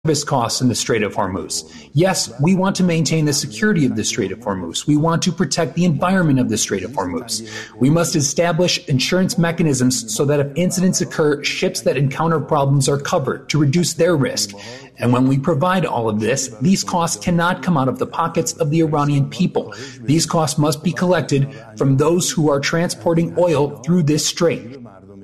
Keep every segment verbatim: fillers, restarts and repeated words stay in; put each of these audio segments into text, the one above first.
service costs in the Strait of Hormuz. Yes, we want to maintain the security of the Strait of Hormuz. We want to protect the environment of the Strait of Hormuz. We must establish insurance mechanisms so that if incidents occur, ships that encounter problems are covered to reduce their risk. And when we provide all of this, these costs cannot come out of the pockets of the Iranian people. These costs must be collected from those who are transporting oil through this strait.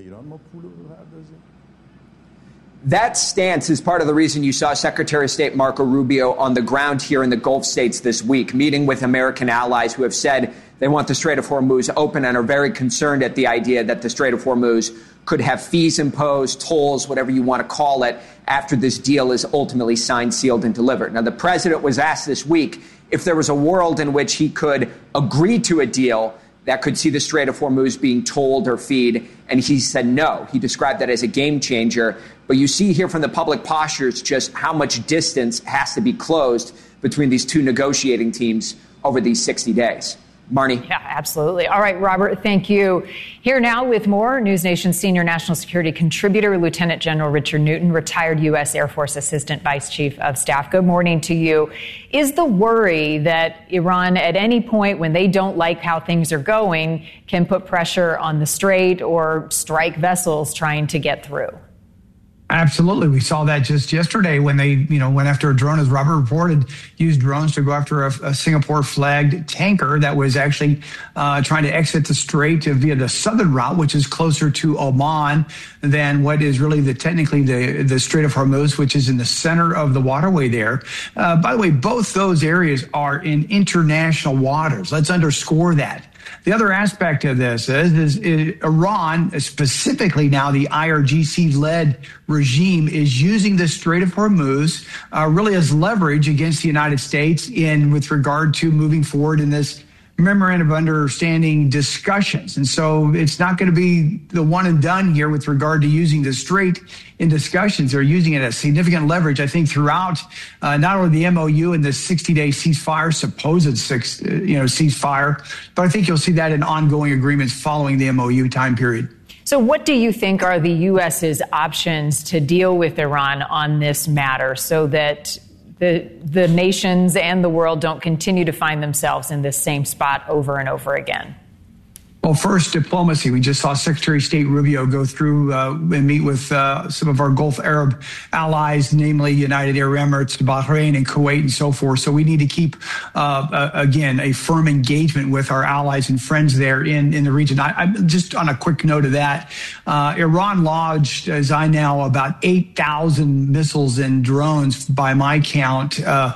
That stance is part of the reason you saw Secretary of State Marco Rubio on the ground here in the Gulf states this week, meeting with American allies who have said they want the Strait of Hormuz open and are very concerned at the idea that the Strait of Hormuz could have fees imposed, tolls, whatever you want to call it, after this deal is ultimately signed, sealed, and delivered. Now, the president was asked this week if there was a world in which he could agree to a deal that could see the Strait of Hormuz being tolled or feed, and he said no. He described that as a game changer. But you see here from the public postures just how much distance has to be closed between these two negotiating teams over these sixty days. Marnie? Yeah, absolutely. All right, Robert, thank you. Here now with more, News Nation senior national security contributor, Lieutenant General Richard Newton, retired U S Air Force Assistant Vice Chief of Staff. Good morning to you. Is the worry that Iran at any point when they don't like how things are going can put pressure on the Strait or strike vessels trying to get through? Absolutely. We saw that just yesterday when they, you know, went after a drone, as Robert reported, used drones to go after a, a Singapore-flagged tanker that was actually uh, trying to exit the strait via the southern route, which is closer to Oman than what is really the technically the, the Strait of Hormuz, which is in the center of the waterway there. Uh, by the way, both those areas are in international waters. Let's underscore that. The other aspect of this is, is, is Iran, specifically now the I R G C-led regime, is using the Strait of Hormuz uh, really as leverage against the United States in with regard to moving forward in this memorandum of understanding discussions. And so it's not going to be the one and done here with regard to using the strait in discussions. They're using it as significant leverage, I think, throughout uh, not only the M O U and the sixty-day ceasefire, supposed six, uh, you know, ceasefire, but I think you'll see that in ongoing agreements following the M O U time period. So what do you think are the U S's options to deal with Iran on this matter so that the the nations and the world don't continue to find themselves in this same spot over and over again? Well, first, diplomacy. We just saw Secretary of State Rubio go through uh, and meet with uh, some of our Gulf Arab allies, namely United Arab Emirates, Bahrain, and Kuwait, and so forth. So we need to keep, uh, uh, again, a firm engagement with our allies and friends there in, in the region. I, I, just on a quick note of that, uh, Iran lodged, as I know, about eight thousand missiles and drones, by my count, uh,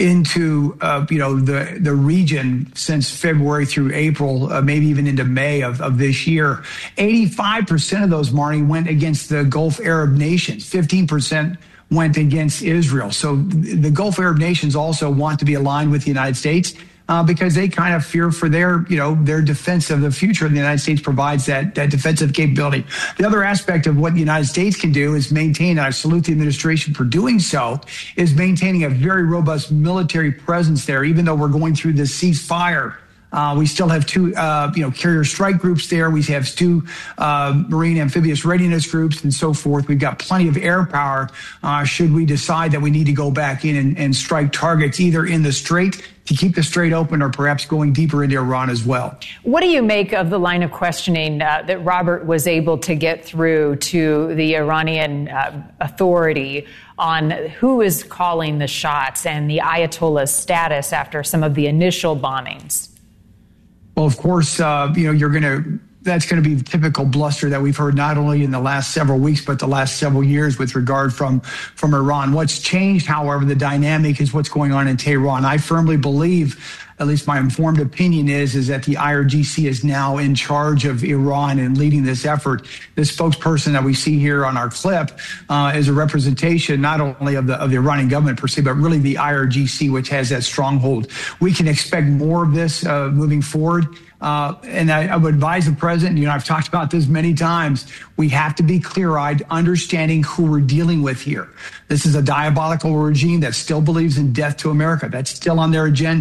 into uh, you know the the region since February through April, uh, maybe even into May of, of this year. eighty-five percent of those, Marnie, went against the Gulf Arab nations. fifteen percent went against Israel. So the Gulf Arab nations also want to be aligned with the United States uh, because they kind of fear for their, you know, their defense of the future. And the United States provides that, that defensive capability. The other aspect of what the United States can do is maintain, and I salute the administration for doing so, is maintaining a very robust military presence there, even though we're going through this ceasefire. Uh, we still have two, uh, you know, carrier strike groups there. We have two uh, marine amphibious readiness groups and so forth. We've got plenty of air power uh, should we decide that we need to go back in and, and strike targets either in the strait to keep the strait open or perhaps going deeper into Iran as well. What do you make of the line of questioning uh, that Robert was able to get through to the Iranian uh, authority on who is calling the shots and the Ayatollah's status after some of the initial bombings? Well, of course, uh, you know, you're going to, that's going to be typical bluster that we've heard not only in the last several weeks, but the last several years with regard from, from Iran. What's changed, however, the dynamic is what's going on in Tehran. I firmly believe, at least my informed opinion is, is that the I R G C is now in charge of Iran and leading this effort. This spokesperson that we see here on our clip uh, is a representation not only of the of the Iranian government per se, but really the I R G C, which has that stronghold. We can expect more of this uh, moving forward. Uh, and I, I would advise the president, you know, I've talked about this many times, we have to be clear-eyed, understanding who we're dealing with here. This is a diabolical regime that still believes in death to America. That's still on their agenda.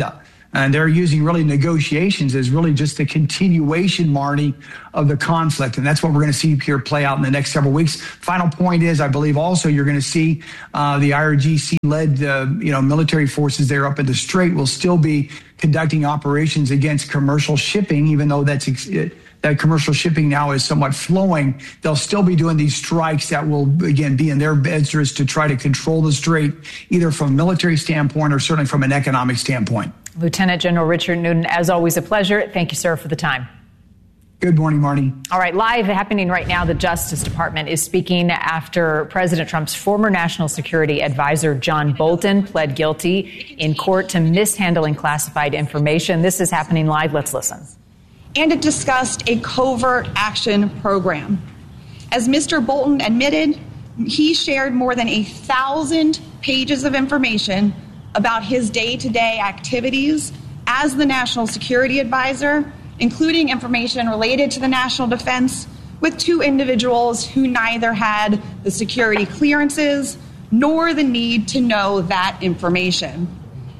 And they're using really negotiations as really just a continuation, Marnie, of the conflict. And that's what we're going to see here play out in the next several weeks. Final point is, I believe also you're going to see uh, the I R G C-led uh, you know, military forces there up in the Strait will still be conducting operations against commercial shipping, even though that's ex- that commercial shipping now is somewhat flowing. They'll still be doing these strikes that will, again, be in their interest to try to control the Strait, either from a military standpoint or certainly from an economic standpoint. Lieutenant General Richard Newton, as always, a pleasure. Thank you, sir, for the time. Good morning, Marnie. All right, live happening right now, the Justice Department is speaking after President Trump's former national security advisor, John Bolton, pled guilty in court to mishandling classified information. This is happening live. Let's listen. And it discussed a covert action program. As Mister Bolton admitted, he shared more than a thousand pages of information about his day-to-day activities as the National Security Advisor, including information related to the national defense, with two individuals who neither had the security clearances nor the need to know that information.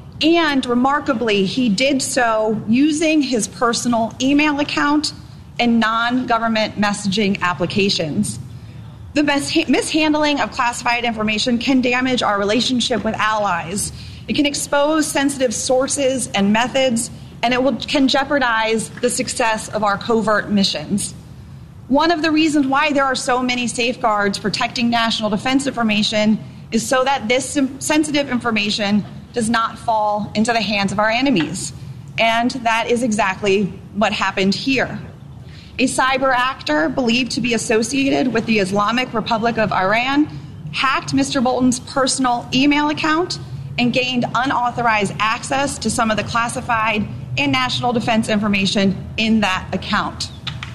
And remarkably, he did so using his personal email account and non-government messaging applications. The mishandling of classified information can damage our relationship with allies. It can expose sensitive sources and methods, and it will, can jeopardize the success of our covert missions. One of the reasons why there are so many safeguards protecting national defense information is so that this sensitive information does not fall into the hands of our enemies. And that is exactly what happened here. A cyber actor believed to be associated with the Islamic Republic of Iran hacked Mister Bolton's personal email account and gained unauthorized access to some of the classified and national defense information in that account.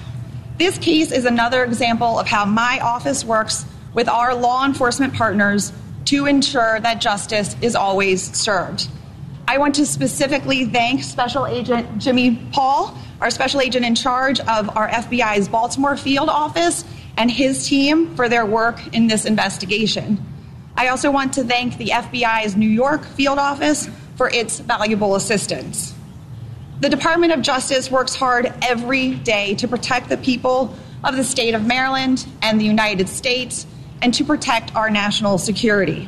This case is another example of how my office works with our law enforcement partners to ensure that justice is always served. I want to specifically thank Special Agent Jimmy Paul, our special agent in charge of our F B I's Baltimore field office, and his team for their work in this investigation. I also want to thank the F B I's New York field office for its valuable assistance. The Department of Justice works hard every day to protect the people of the state of Maryland and the United States and to protect our national security.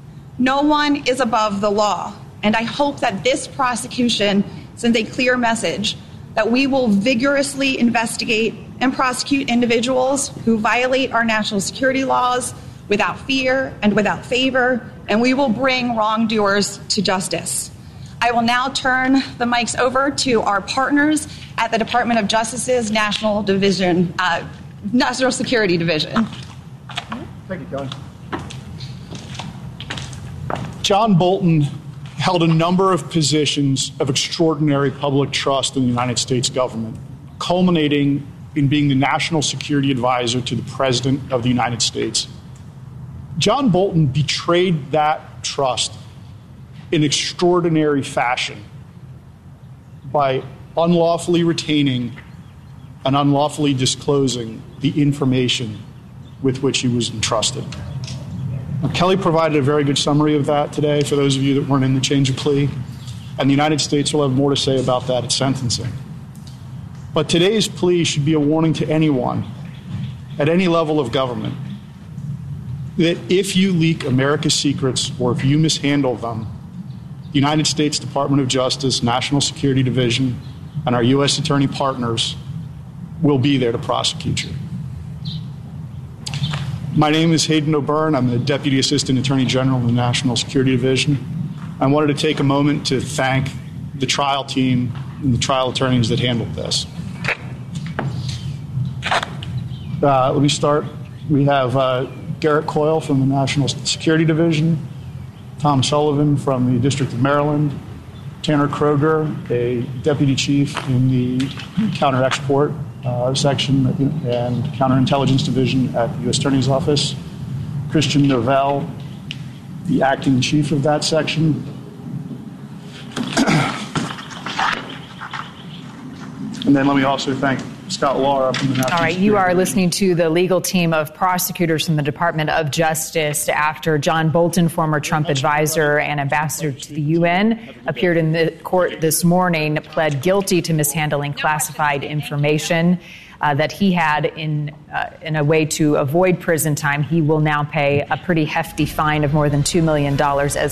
No one is above the law, and I hope that this prosecution sends a clear message that we will vigorously investigate and prosecute individuals who violate our national security laws without fear and without favor, and we will bring wrongdoers to justice. I will now turn the mics over to our partners at the Department of Justice's National Division, uh, National Security Division. Thank you, John. John Bolton held a number of positions of extraordinary public trust in the United States government, culminating in being the National Security Advisor to the President of the United States. John Bolton betrayed that trust in extraordinary fashion by unlawfully retaining and unlawfully disclosing the information with which he was entrusted. Now, Kelly provided a very good summary of that today for those of you that weren't in the change of plea, and the United States will have more to say about that at sentencing. But today's plea should be a warning to anyone at any level of government that if you leak America's secrets or if you mishandle them, the United States Department of Justice, National Security Division, and our U S attorney partners will be there to prosecute you. My name is Hayden O'Byrne. I'm the Deputy Assistant Attorney General of the National Security Division. I wanted to take a moment to thank the trial team and the trial attorneys that handled this. Uh, let me start. We have uh, Garrett Coyle from the National Security Division, Tom Sullivan from the District of Maryland, Tanner Kroger, a Deputy Chief in the Counter-Export uh, Section and Counterintelligence Division at the U S Attorney's Office, Christian Novell, the Acting Chief of that section, and then let me also thank Scott Lahr up in the National All right, you are listening to the legal team of prosecutors from the Department of Justice after John Bolton, former Trump advisor and ambassador to the U N, appeared in the court this morning, pled guilty to mishandling classified information uh, that he had in uh, in a way to avoid prison time. He will now pay a pretty hefty fine of more than two million dollars as